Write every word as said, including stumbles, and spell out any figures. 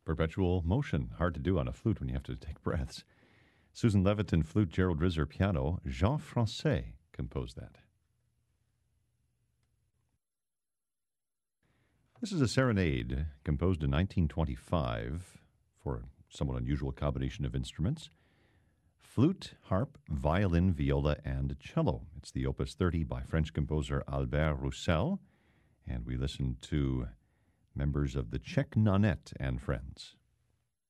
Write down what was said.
Perpetual motion, hard to do on a flute when you have to take breaths. Susan Leviton, flute, Gerald Rizzer, piano. Jean Francais composed that. This is a serenade composed in nineteen twenty-five for a somewhat unusual combination of instruments. Flute, harp, violin, viola, and cello. It's the Opus thirty by French composer Albert Roussel, and we listen to members of the Czech Nonette and Friends.